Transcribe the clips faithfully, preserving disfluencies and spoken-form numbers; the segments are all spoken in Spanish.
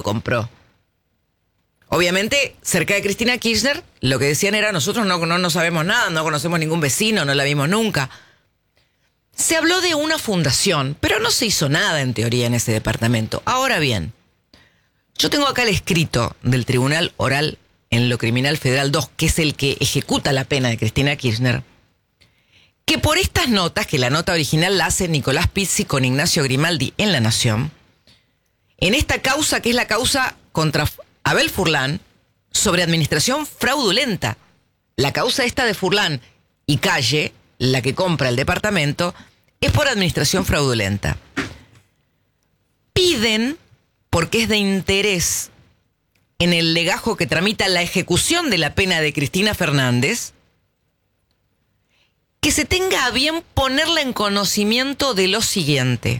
compró. Obviamente, cerca de Cristina Kirchner, lo que decían era, nosotros no, no, no sabemos nada, no conocemos ningún vecino, no la vimos nunca. Se habló de una fundación, pero no se hizo nada en teoría en ese departamento. Ahora bien, yo tengo acá el escrito del Tribunal Oral en lo Criminal Federal dos, que es el que ejecuta la pena de Cristina Kirchner, que por estas notas, que la nota original la hace Nicolás Pizzi con Ignacio Grimaldi en La Nación, en esta causa, que es la causa contra Abel Furlan, sobre administración fraudulenta, la causa esta de Furlan y Calle, la que compra el departamento, es por administración fraudulenta. Piden, porque es de interés en el legajo que tramita la ejecución de la pena de Cristina Fernández, que se tenga a bien ponerla en conocimiento de lo siguiente.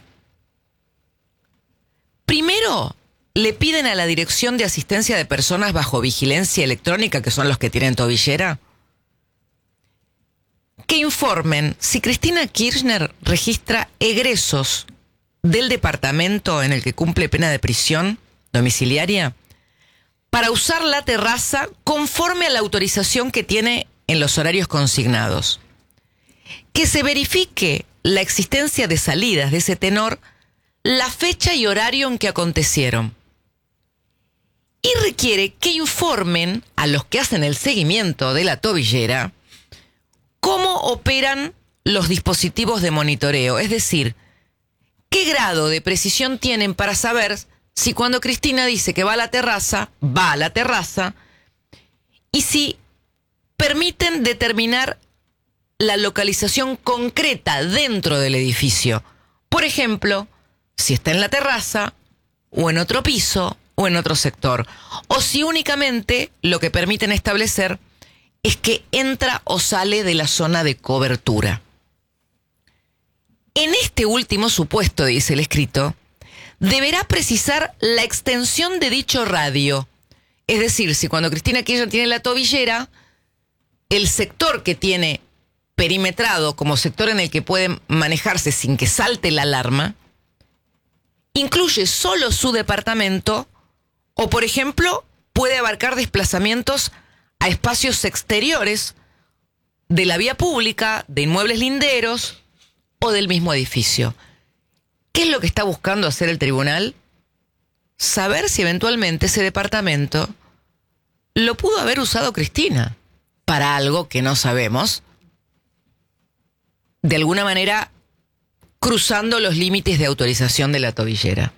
Primero, le piden a la Dirección de Asistencia de Personas bajo Vigilancia Electrónica, que son los que tienen tobillera, que informen si Cristina Kirchner registra egresos del departamento en el que cumple pena de prisión domiciliaria para usar la terraza conforme a la autorización que tiene en los horarios consignados. Que se verifique la existencia de salidas de ese tenor, la fecha y horario en que acontecieron. Y requiere que informen a los que hacen el seguimiento de la tobillera cómo operan los dispositivos de monitoreo, es decir, qué grado de precisión tienen para saber si cuando Cristina dice que va a la terraza, va a la terraza, y si permiten determinar la localización concreta dentro del edificio. Por ejemplo, si está en la terraza, o en otro piso, o en otro sector. O si únicamente lo que permiten establecer es que entra o sale de la zona de cobertura. En este último supuesto, dice el escrito, deberá precisar la extensión de dicho radio. Es decir, si cuando Cristina Kirchner tiene la tobillera, el sector que tiene perimetrado como sector en el que puede manejarse sin que salte la alarma, incluye solo su departamento o, por ejemplo, puede abarcar desplazamientos a espacios exteriores de la vía pública, de inmuebles linderos o del mismo edificio. ¿Qué es lo que está buscando hacer el tribunal? Saber si eventualmente ese departamento lo pudo haber usado Cristina para algo que no sabemos, de alguna manera cruzando los límites de autorización de la tobillera.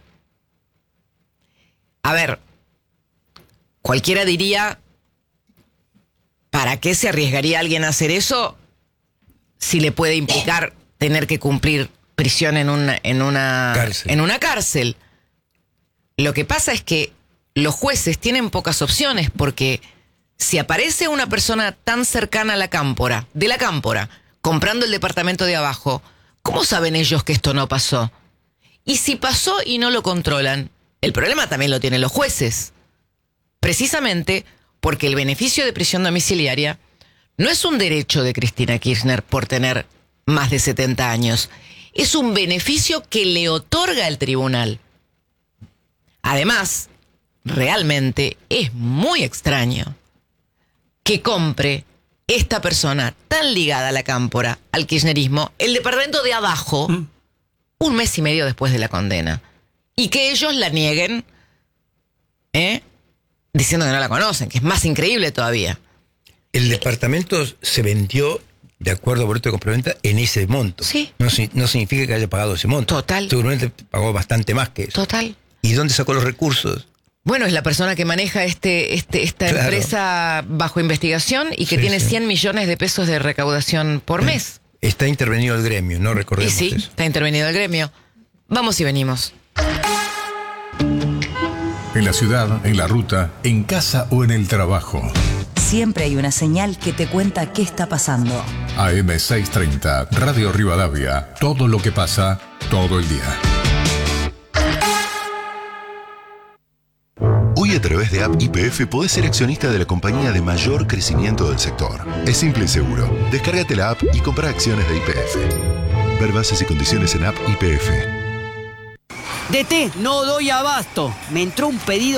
A ver, cualquiera diría, ¿para qué se arriesgaría alguien a hacer eso si le puede implicar tener que cumplir prisión en una, en una, cárcel. en una cárcel? Lo que pasa es que los jueces tienen pocas opciones, porque si aparece una persona tan cercana a la cámpora, de la cámpora, comprando el departamento de abajo, ¿cómo saben ellos que esto no pasó? Y si pasó y no lo controlan, el problema también lo tienen los jueces. Precisamente porque el beneficio de prisión domiciliaria no es un derecho de Cristina Kirchner por tener más de setenta años. Es un beneficio que le otorga el tribunal. Además, realmente es muy extraño que compre esta persona tan ligada a la cámpora, al kirchnerismo, el departamento de abajo, mm. un mes y medio después de la condena. Y que ellos la nieguen, ¿eh? diciendo que no la conocen, que es más increíble todavía. El departamento se vendió de acuerdo a boleto de compraventa en ese monto. Sí. No, no significa que haya pagado ese monto. Total. Seguramente pagó bastante más que eso. Total. ¿Y dónde sacó los recursos? Bueno, es la persona que maneja este, este, esta claro. empresa bajo investigación y que sí, tiene sí. cien millones de pesos de recaudación por mes. Está intervenido el gremio, no recordemos y sí, eso. Está intervenido el gremio. Vamos y venimos. En la ciudad, en la ruta, en casa o en el trabajo. Siempre hay una señal que te cuenta qué está pasando. A M seiscientos treinta, Radio Rivadavia. Todo lo que pasa, todo el día. Hoy a través de App Y P F podés ser accionista de la compañía de mayor crecimiento del sector. Es simple y seguro. Descárgate la app y compra acciones de Y P F. Ver bases y condiciones en App Y P F. D T, no doy abasto. Me entró un pedido